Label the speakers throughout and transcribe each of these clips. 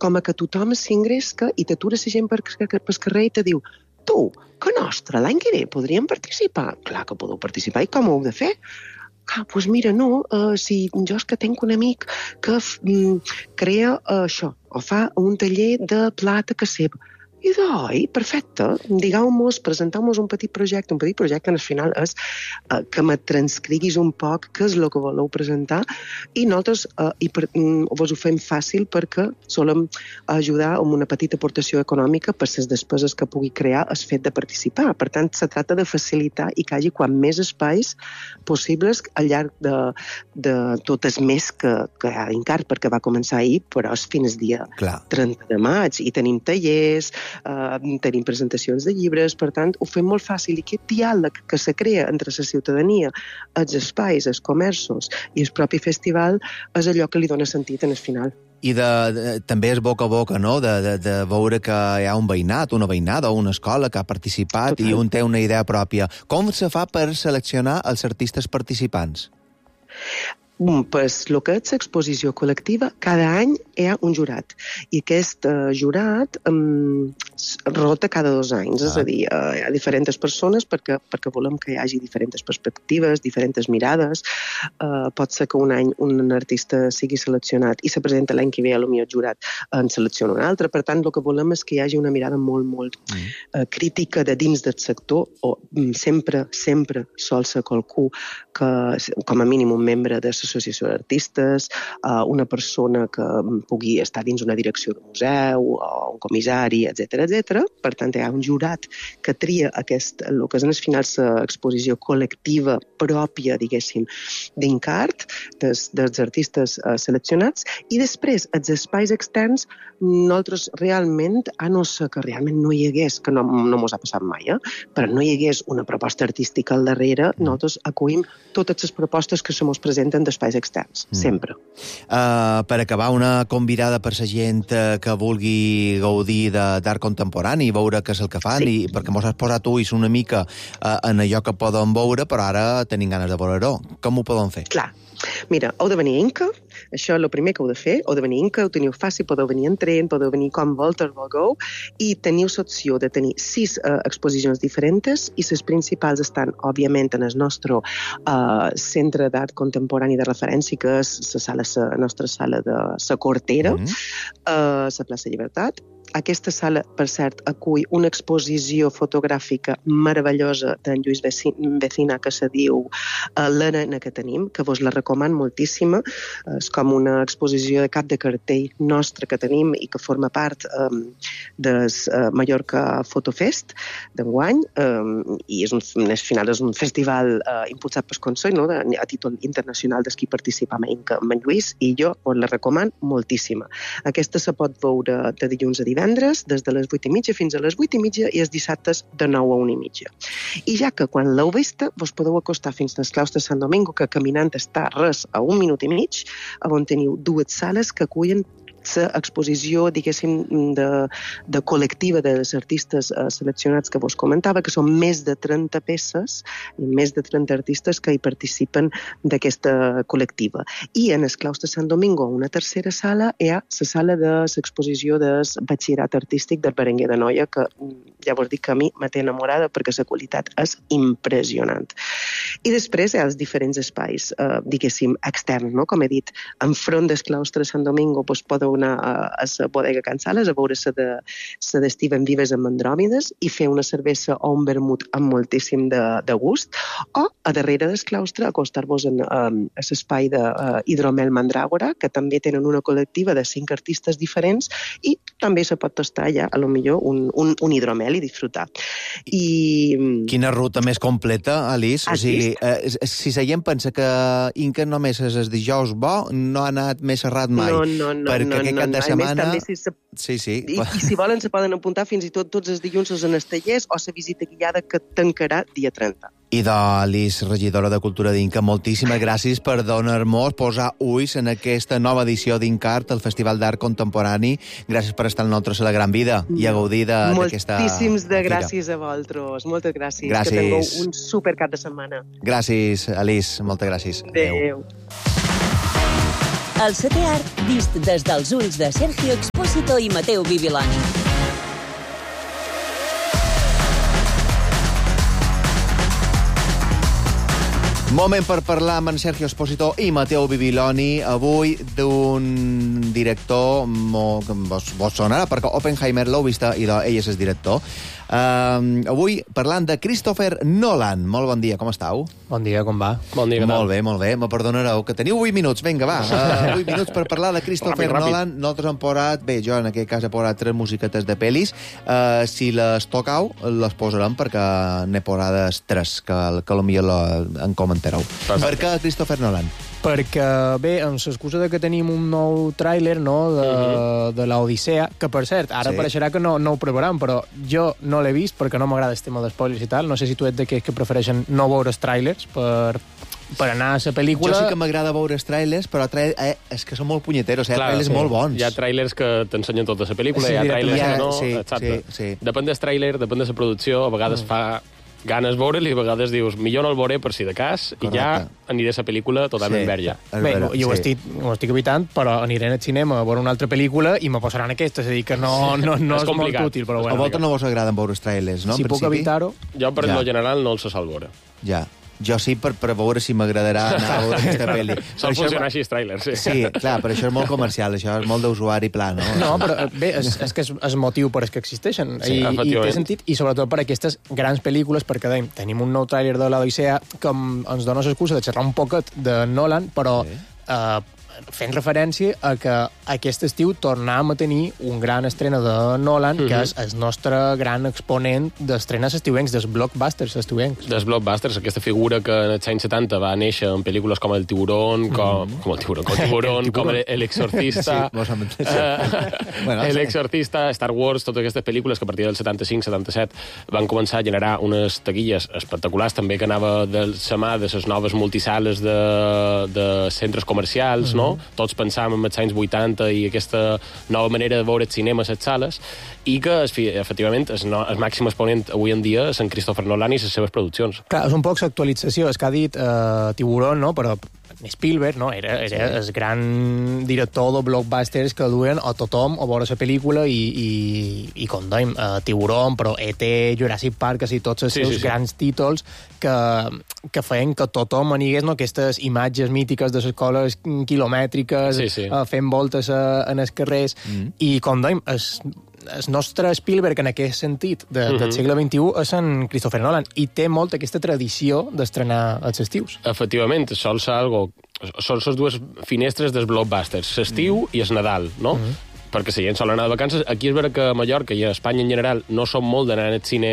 Speaker 1: com a que tothom s'ingresca i t'atura la gent pel carrer i te diu tu, que nostre, l'any que ve podríem participar? Clar que podeu participar, i com ho heu de fer? Doncs mira, no, si jo és que tinc un amic que crea això, o fa un taller de plata que seva. I d'oi, perfecte, digueu-nos, presenteu-nos un petit projecte al final és que me transcriguis un poc què és el que voleu presentar i nosaltres vos ho fem fàcil perquè solem ajudar amb una petita aportació econòmica per les despeses que pugui crear el fet de participar. Per tant, se tracta de facilitar i que hi hagi quan més espais possibles al llarg de tot el mes que hi ha d'Incart, perquè va començar ahir, però és fins dia 30 de maig i tenim tallers, tenim presentacions de llibres, per tant, ho fem molt fàcil i aquest diàleg que se crea entre la ciutadania, els espais, els comerços i el propi festival és allò que li dona sentit en el final.
Speaker 2: I també és boca a boca, no?, de veure que hi ha un veïnat, una veïnada o una escola que ha participat. Total. I un té una idea pròpia. Com se fa per seleccionar els artistes participants?
Speaker 1: Pues, el que és l'exposició col·lectiva, cada any hi ha un jurat. I aquest jurat rota cada 2 anys. És a dir, hi ha diferents persones perquè volem que hi hagi diferents perspectives, diferents mirades. Pot ser que un any un artista sigui seleccionat i se presenta l'any que ve, potser el jurat en selecciona un altre. Per tant, el que volem és que hi hagi una mirada molt, molt crítica de dins del sector, o sempre sol ser qualcú que, com a mínim un membre de l'associació d'artistes, una persona que pugui estar dins una direcció de museu, o un comissari, etc. Per tant, hi ha un jurat que tria el que és al final l'exposició col·lectiva pròpia, diguéssim, d'Incart, dels artistes seleccionats, i després, els espais externs, nosaltres realment, a no ser que realment no hi hagués, que no mos ha passat mai, però no hi hagués una proposta artística al darrere, nosaltres acollim totes les propostes que se mos presenten d'espais externs, sempre.
Speaker 2: Per acabar, una convidada per la gent que vulgui gaudir d'art contemporani i veure què és el que fan, i perquè mos has posat ulls una mica en allò que poden veure, però ara tenim ganes de veure-ho. Com ho poden fer?
Speaker 1: Clar. Mira, heu de venir a Inca, això és el primer que heu de fer, heu de venir a Inca, ho teniu fàcil, podeu venir en tren, podeu venir com vulgueu, i teniu l'opció de tenir 6 exposicions diferents, i les principals estan, òbviament, en el nostre centre d'art contemporani de referència, que és la nostra sala de la Cortera, a la plaça Llibertat. Aquesta sala, per cert, acull una exposició fotogràfica meravellosa d'en Lluís Vecina que se diu L'Arena que tenim, que vos la recoman moltíssima. És com una exposició de cap de cartell nostre que tenim i que forma part del Mallorca Fotofest d'enguany, i al final és un festival impulsat pel Consell, no?, a títol internacional dels qui participam amb en Lluís, i jo vos la recoman moltíssima. Aquesta se pot veure de dilluns a divendres, des de les 8:30 fins a les 8:30, i els dissabtes de 9 a 1:30. I ja que quan l'heu vista vos podeu acostar fins al claustre Sant Domingo, que caminant està res a 1 minut i mig, on teniu 2 sales que acullen l'exposició, diguéssim, de col·lectiva dels artistes seleccionats que vos comentava, que són més de 30 peces i més de 30 artistes que hi participen d'aquesta col·lectiva. I en el claustre Sant Domingo, una tercera sala, hi ha la sala de l'exposició del batxillerat artístic del Berenguer d'Anoia, que ja vos dic que a mi m'ha enamorada perquè la qualitat és impressionant. I després hi ha els diferents espais, diguéssim, externs, no? Com he dit, enfront del claustre Sant Domingo podeu anar a la bodega Can Sales a veure la d'Esteven Vives amb Andròmides i fer una cervesa o un vermut amb moltíssim de gust, o a darrere del claustre acostar-vos a l'espai d'Hidromel Mandràgora, que també tenen una col·lectiva de 5 artistes diferents, i també se pot tastar allà, a lo millor, un hidromel i disfrutar.
Speaker 2: Quina ruta més completa, Alice. O sigui, si la gent pensa que Inca només és el dijous bo, no ha anat més errat mai.
Speaker 1: No.
Speaker 2: Aquest cap de setmana...
Speaker 1: Sí. I si volen se poden apuntar fins i tot tots els dilluns als tallers o la visita guiada que tancarà dia 30.
Speaker 2: I Alice, regidora de Cultura d'Inca, moltíssimes gràcies per donar-nos, posar ulls en aquesta nova edició d'Incart, el Festival d'Art Contemporani. Gràcies per estar amb nosaltres a la Gran Vida i a gaudir d'aquesta...
Speaker 1: Moltíssims de gràcies a vosaltres. Moltes gràcies. Que tingueu un super cap de setmana.
Speaker 2: Gràcies, Alice. Moltes gràcies.
Speaker 1: Adéu.
Speaker 3: El setè art vist des dels ulls de Sergio Expósito i Matteo Bibiloni.
Speaker 2: Moment per parlar amb en Sergio Expósito i Matteo Bibiloni, avui d'un director que vos sonarà, perquè Oppenheimer l'heu vista i ell és el director. Avui parlant de Christopher Nolan. Molt bon dia, com estàu?
Speaker 4: Bon dia, com va?
Speaker 5: Bon dia, què tal?
Speaker 2: Molt bé. Me perdonareu, que teniu 8 minuts. Vinga, va. 8 minuts per parlar de Christopher Nolan. Nosaltres hem posat, bé, jo en aquest cas he posat 3 musiquetes de pel·lis. Si les tocau, les posarem, perquè n'he posades 3, que potser en comentareu. Per què Christopher Nolan?
Speaker 4: Perquè, bé, amb l'excusa de que tenim un nou tràiler, no?, de l'Odissea, que, per cert, ara pareixerà que no ho provarem, però jo no l'he vist perquè no m'agrada el tema d'espoilers i tal. No sé si tu ets d'aquells que prefereixen no veure els tràilers per anar a la pel·lícula.
Speaker 2: Jo sí que m'agrada veure els trailers, però és que són molt punyeteros, hi ha trailers molt bons.
Speaker 5: Hi ha trailers que t'ensenyen tota la pel·lícula, hi ha trailers que no... Exacte.
Speaker 2: Sí.
Speaker 5: Depèn del tràiler, depèn de la producció, a vegades fa ganes veure'l i a vegades dius millor no el veuré per si de cas. Correcte. I ja aniré a la pel·lícula totalment verge.
Speaker 4: Bé, jo ho estic evitant, però aniré al cinema a veure una altra pel·lícula i me posaran aquesta, és a dir, que no és molt útil. Però bueno.
Speaker 2: A vosaltres no vos agraden veure els trailers, no?
Speaker 4: Si puc evitar-ho...
Speaker 5: Jo, per lo general, no els sol veure.
Speaker 2: Ja. Jo sí, per veure si m'agradarà anar a veure aquesta pel·li.
Speaker 5: Sol funcionar així els trailers, sí.
Speaker 2: Sí, clar, però això és molt comercial, això és molt d'usuari pla, no?
Speaker 4: No, però bé, és que és motiu per als que existeixen. I té sentit, i sobretot per aquestes grans pel·lícules, perquè tenim un nou tràiler de l'Odissea que ens dona l'excusa de xerrar un poquet de Nolan, però fent referència a que aquest estiu tornàvem a tenir un gran estrena de Nolan, que és el nostre gran exponent d'estrenes estiuencs, dels blockbusters estiuencs.
Speaker 5: Dels blockbusters, aquesta figura que en els anys 70 va néixer en pel·lícules com El Tiburón, com El Exorcista, El Exorcista, Star Wars, totes aquestes pel·lícules que a partir del 75-77 van començar a generar unes taquilles espectaculars, també que anava de la mà de les noves multisales de centres comercials, no? Tots pensàvem en els anys 80 i aquesta nova manera de veure el cinema a les sales, i que, efectivament, el màxim exponent avui en dia és en Christopher Nolan i les seves produccions.
Speaker 4: Clar, és un poc l'actualització, és que ha dit Tiburón, no?, però Spielberg, no?, era el gran director de blockbusters que duen a tothom a veure la pel·lícula i com dèiem, Tiburón, però E.T., Jurassic Park, així, tots els seus grans títols que feien que tothom anigués, no?, aquestes imatges mítiques de les escoles quilomètriques, fent voltes en els carrers, i com dèiem, el nostre Spielberg en aquest sentit del segle XXI és en Christopher Nolan, i té molt aquesta tradició d'estrenar els estius.
Speaker 5: Efectivament, són les dues finestres dels blockbusters, l'estiu i el Nadal, no? Perquè si gent sol anar de vacances. Aquí és vera que a Mallorca i a Espanya en general no som molt d'anar al cine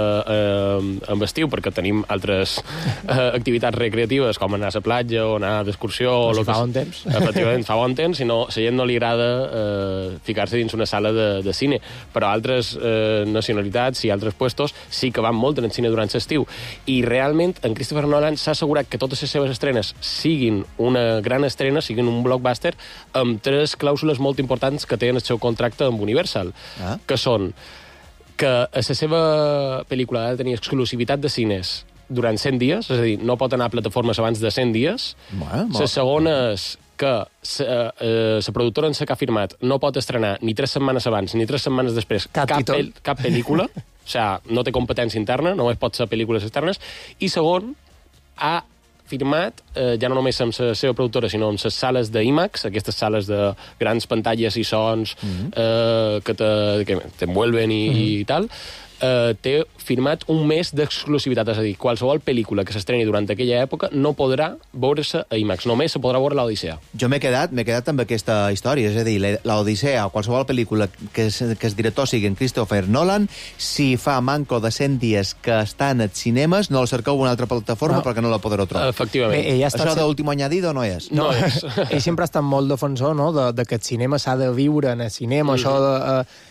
Speaker 5: en estiu, perquè tenim altres activitats recreatives, com anar a la platja o anar d'excursió.
Speaker 4: Si fa bon temps.
Speaker 5: Efectivament, fa bon temps, i la gent no li agrada ficar-se dins una sala de cine. Però altres nacionalitats i altres puestos sí que van molt en el cine durant l'estiu. I realment en Christopher Nolan s'ha assegurat que totes les seves estrenes siguin una gran estrena, siguin un blockbuster, amb 3 clàusules molt importants que té en el seu contracte amb Universal, que són que la seva pel·lícula ha de tenir exclusivitat de cines durant 100 dies, és a dir, no pot anar a plataformes abans de 100 dies. La segona és que la productora en la que ha firmat no pot estrenar ni 3 setmanes abans ni 3 setmanes després cap pel·lícula, o sigui, no té competència interna, només pot ser pel·lícules externes, i segon, ha firmat, ja no només amb la seva productora, sinó amb les sales d'IMAX, aquestes sales de grans pantalles i sons que t'envuelven i tal, té firmat un mes d'exclusivitat, és a dir, qualsevol pel·lícula que s'estreni durant aquella època no podrà veure-se a IMAX, només se podrà veure l'Odissea.
Speaker 2: Jo m'he quedat amb aquesta història, és a dir, l'Odissea o qualsevol pel·lícula que el director sigui en Christopher Nolan, si fa manco de 100 dies que està en els cinemes, no el cerqueu una altra plataforma perquè no la podreu trobar.
Speaker 5: Efectivament.
Speaker 2: Això d'último añadido no és.
Speaker 5: No és.
Speaker 4: Ell sempre ha estat molt defensor, no?, de que el cinema s'ha de viure en el cinema, això de...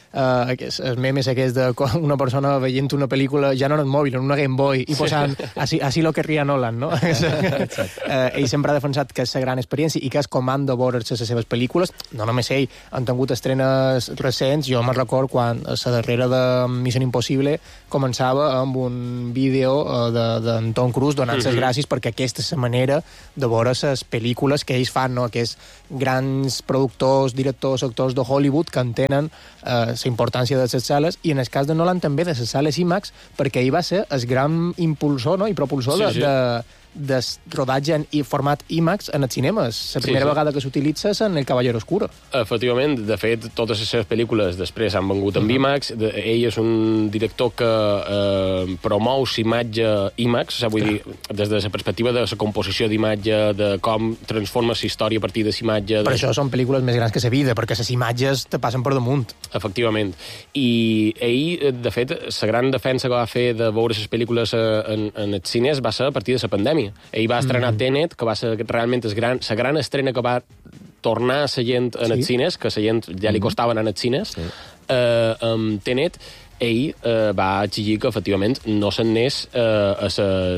Speaker 4: els memes aquests de una persona veient una pel·lícula ja no en el mòbil, en una Game Boy, i posant así lo querría Nolan, no? Ell sempre ha defensat que és la gran experiència i que és com han de veure's les seves pel·lícules. No només ell, han tingut estrenes recents. Jo me'n record quan a la darrera de Mission Impossible començava amb un vídeo d'en Tom Cruise donant les gràcies perquè aquesta és la manera de veure les pel·lícules que ells fan, no? Aquests grans productors, directors, actors de Hollywood que entenen la importància de les sales, i en el cas de Nolan també de les sales IMAX, perquè ell va ser el gran impulsor, no? I propulsor de rodatge en format IMAX en els cinemes. La primera vegada que s'utilitza és en El Caballero Oscuro.
Speaker 5: Efectivament, de fet, totes les seves pel·lícules després han vengut amb IMAX. Ell és un director que promou l'imatge IMAX, vull dir, des de la perspectiva de la composició d'imatge, de com transforma la història a partir de l'imatge.
Speaker 4: Per això són pel·lícules més grans que la vida, perquè les imatges te passen per damunt.
Speaker 5: Efectivament. I ell, de fet, la gran defensa que va fer de veure les pel·lícules en els cines va ser a partir de la pandèmia. Ell va estrenar Tenet, que va ser realment la gran estrena que va tornar a la gent en els cines, que a la gent ja li costava anar als cines. Amb Tenet, ell va exigir que, efectivament, no se'n anés a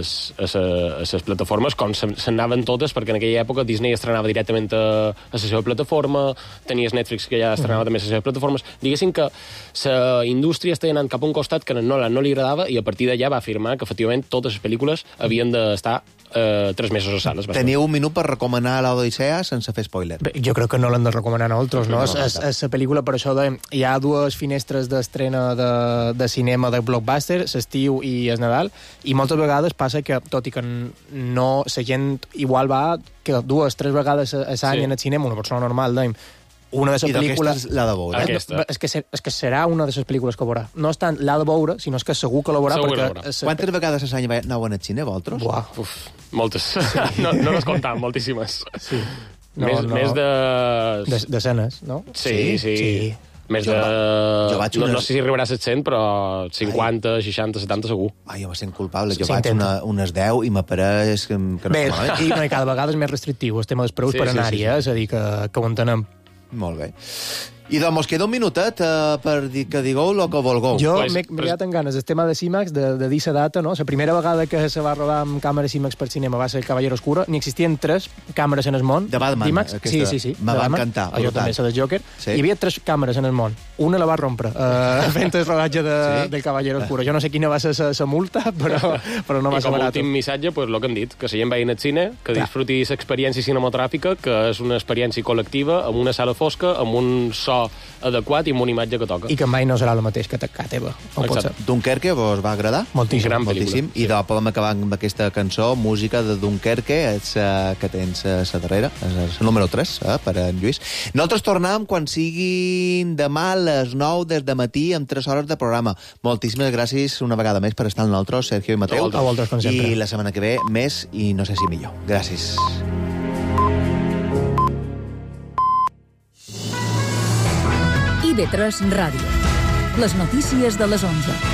Speaker 5: les plataformes com se'n anaven totes, perquè en aquella època Disney estrenava directament a la seva plataforma, tenies Netflix que ja estrenava també a les seves plataformes. Diguéssim que la indústria estava anant cap a un costat que a Nolan no li agradava, i a partir d'allà va afirmar que, efectivament, totes les pel·lícules havien d'estar 3 mesos a sales.
Speaker 2: Teniu un minut per recomanar l'Odissea sense fer spoiler.
Speaker 4: Jo crec que no l'han de recomanar a altres, no? És la pel·lícula, per això hi ha dues finestres d'estrena de cinema de blockbuster, l'estiu i el Nadal, i moltes vegades passa que, tot i que no la gent igual va que 2 o 3 vegades a l'any en el cinema, una persona normal, una de les pel·lícules...
Speaker 2: I l'ha de veure.
Speaker 4: És que serà una de les pel·lícules que veurà. No és tant l'ha de veure, sinó que segur que la veurà.
Speaker 2: Quantes vegades a l'any aneu al cine, vosaltres?
Speaker 5: Uf, moltes. No les comptam, moltíssimes. Sí. Més de...
Speaker 4: Desenes, no?
Speaker 5: Sí. Més de... No sé si arribarà a 700, però 50, 60, 70 segur.
Speaker 2: Jo me sent culpable. Jo vaig unes 10 i m'apareix que no...
Speaker 4: Bé, i cada vegada és més restrictiu el tema dels preus per anar-hi, és a dir, que ho entenem.
Speaker 2: Molt bé. I doncs mos queda un minutet per dir que digueu el que vulgueu.
Speaker 4: Jo m'he quedat amb ganes del tema de CIMAX, de dir la data, no? La primera vegada que se va rodar amb càmeres CIMAX per cinema va ser El Caballero Oscuro. N'hi existien 3 càmeres en el món.
Speaker 2: De Batman.
Speaker 4: Sí.
Speaker 2: Me va encantar.
Speaker 4: Jo també sé del Joker. Sí. Hi havia 3 càmeres en el món. Una la va rompre fent el rodatge del Caballero Oscuro. Jo no sé quina va ser la multa, però no va ser barat.
Speaker 5: I com a últim missatge, pues, el que hem dit, que la gent vagi al cine, que disfruti l'experiència cinematogràfica, que és una experiència col·lectiva, amb una sala fosca, amb un so adequat i amb una imatge que toca.
Speaker 4: I que mai no serà el mateix que a teva.
Speaker 2: Dunkerque vos va agradar?
Speaker 4: Moltíssim.
Speaker 2: I podem acabar amb aquesta cançó, música de Dunkerque, que tens a darrere, és el número 3, per en Lluís. Nosaltres tornem quan siguin demà a les 9 des de matí amb 3 hores de programa. Moltíssimes gràcies una vegada més per estar amb nosaltres, Sergio i Mateu.
Speaker 4: A vosaltres, com sempre.
Speaker 2: I la setmana que ve més, i no sé si millor. Gràcies.
Speaker 6: IB3 Ràdio. Les notícies de les 11.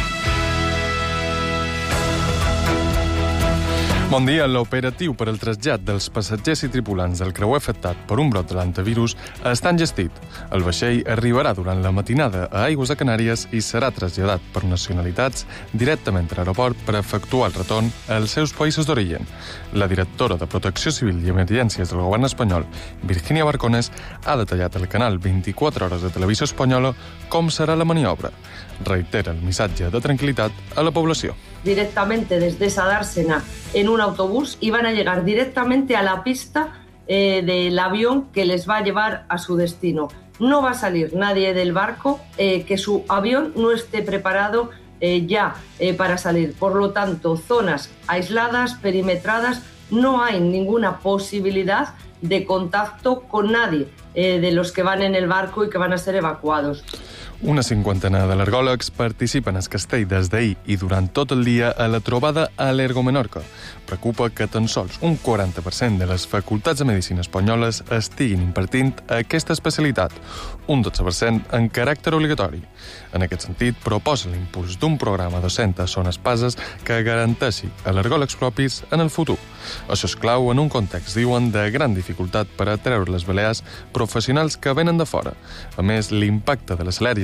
Speaker 7: Bon dia. L'operatiu per al trasllat dels passatgers i tripulants del creuer afectat per un brot de l'antivirus està engestit. El vaixell arribarà durant la matinada a Aigües de Canàries i serà traslladat per nacionalitats directament a l'aeroport per efectuar el retorn als seus països d'origen. La directora de Protecció Civil i Emergències del govern espanyol, Virginia Barcones, ha detallat al canal 24 Hores de Televisió Espanyola com serà la maniobra. Reitera el missatge de tranquil·litat a la població.
Speaker 8: Directamente desde esa dársena en un autobús y van a llegar directamente a la pista del avión que les va a llevar a su destino. No va a salir nadie del barco que su avión no esté preparado ya para salir. Por lo tanto, zonas aisladas, perimetradas, no hay ninguna posibilidad de contacto con nadie de los que van en el barco y que van a ser evacuados.
Speaker 7: Una cinquantena d'al·lergòlegs participen al castell des d'ahir i durant tot el dia a la trobada a l'Ergo Menorca. Preocupa que tan sols un 40% de les facultats de medicina espanyoles estiguin impartint aquesta especialitat, un 12% en caràcter obligatori. En aquest sentit, proposa l'impuls d'un programa docent a zones pases que garanteixi al·lergòlegs propis en el futur. Això és clau en un context, diuen, de gran dificultat per atreure les Balears professionals que venen de fora. A més, l'impacte de les al·lèrgies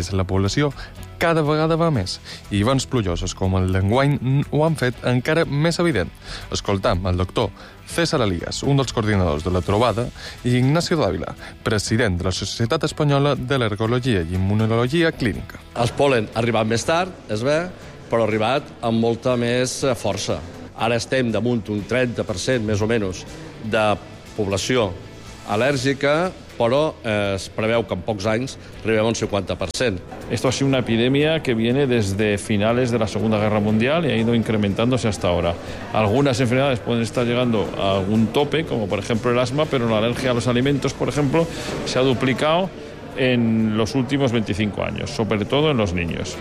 Speaker 7: d'elles la població cada vegada va més, i hiverns plujosos com el d'enguany ho han fet encara més evident. Escoltam el doctor César Alias, un dels coordinadors de la trobada, i Ignacio Dávila, president de la Societat Espanyola d'Al·lergologia i Immunologia Clínica.
Speaker 9: El pol·len ha arribat més tard, és bé, però ha arribat amb molta més força. Ara estem damunt un 30% més o menys de població al·lèrgica, però es preveu que en pocs anys arribem a un 50%.
Speaker 10: Esto ha sido una epidemia que viene desde finales de la Segunda Guerra Mundial y ha ido incrementándose hasta ahora. Algunas enfermedades pueden estar llegando a algún tope, como por ejemplo el asma, pero la alergia a los alimentos, por ejemplo, se ha duplicado en los últimos 25 años, sobre todo en los niños.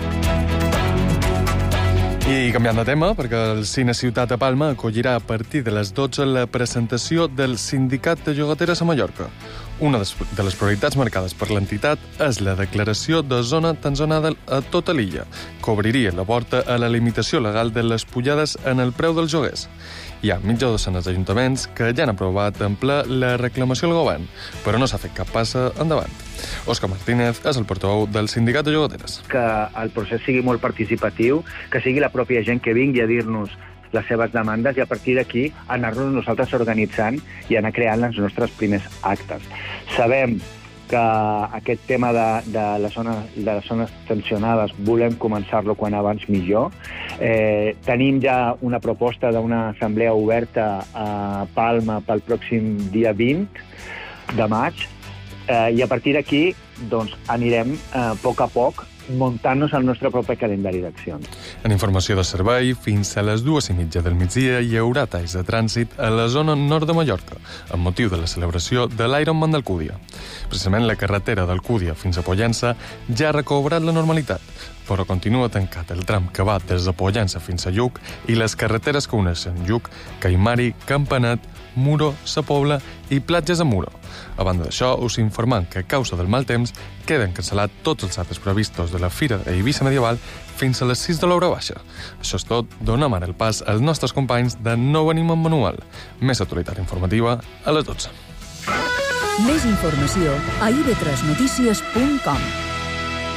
Speaker 7: I canviant de tema, perquè el Cine Ciutat a Palma acollirà a partir de les 12 la presentació del Sindicat de Llogateres a Mallorca. Una de les prioritats marcades per l'entitat és la declaració de zona tensionada a tota l'illa, que obriria la porta a la limitació legal de les pujades en el preu dels lloguers. Hi ha mitja docena d'ajuntaments que ja han aprovat en ple la reclamació al govern, però no s'ha fet cap passa endavant. Òscar Martínez és el portaveu del Sindicat de Llogateres.
Speaker 11: Que el procés sigui molt participatiu, que sigui la pròpia gent que vingui a dir-nos les seves demandes i a partir d'aquí anar-nos nosaltres organitzant i anar creant els nostres primers actes. Sabem que aquest tema de les zones tensionades volem començar-lo quan abans millor. Tenim ja una proposta d'una assemblea oberta a Palma pel pròxim dia 20 de maig i a partir d'aquí doncs, anirem a poc muntant-nos el nostre propi calendari d'accions.
Speaker 7: En informació de servei, fins a les 2:30 del migdia hi haurà talls de trànsit a la zona nord de Mallorca, amb motiu de la celebració de l'Ironman d'Alcúdia. Precisament la carretera d'Alcúdia fins a Pollença ja ha recobrat la normalitat, però continua tancat el tram que va des de Pollença fins a Lluc i les carreteres que uneixen Lluc, Caimari, Campanet, Muro, Sa Pobla i Platges de Muro. A banda d'això, us informem que a causa del mal temps queden cancel·lats tots els actes previstos de la Fira d'Eivissa Medieval fins a les 6 de l'hora baixa. Això és tot, donem ara el pas als nostres companys de No Venim amb Manual. Més actualitat informativa a les 12.
Speaker 6: Més informació a ib3notícies.com.